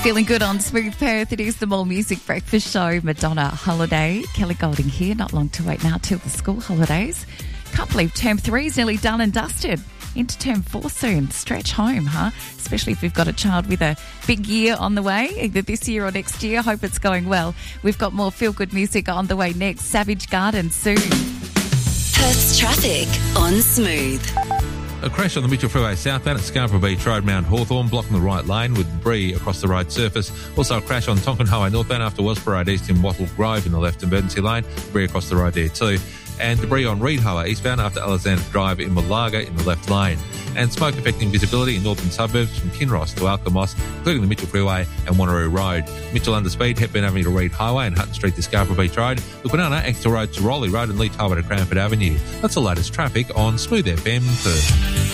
Feeling good on Smooth Perth. It is the More Music Breakfast Show. Madonna Holiday. Kelly Golding here. Not long to wait now till the school holidays. Can't believe term 3 is nearly done and dusted. Into term 4 soon. Stretch home, huh? Especially if we've got a child with a big year on the way, either this year or next year. Hope it's going well. We've got more feel-good music on the way next. Savage Garden soon. Perth's traffic on Smooth. A crash on the Mitchell Freeway southbound at Scarborough Beach Road, Mount Hawthorn, blocking the right lane with debris across the road surface. Also a crash on Tonkin Highway northbound after Wellsborough Road east in Wattle Grove in the left emergency lane. Debris across the road there too. And debris on Reed Highway eastbound after Alexander Drive in Malaga in the left lane. And smoke affecting visibility in northern suburbs from Kinross to Alkimos, including the Mitchell Freeway and Wanneroo Road. Mitchell under speed, Hepburn Avenue to Reed Highway and Hutton Street to Scarborough Beach Road. The Banana, Exeter Road to Rowley Road and Leach Highway to Cranford Avenue. That's the latest traffic on Smooth FM Perth.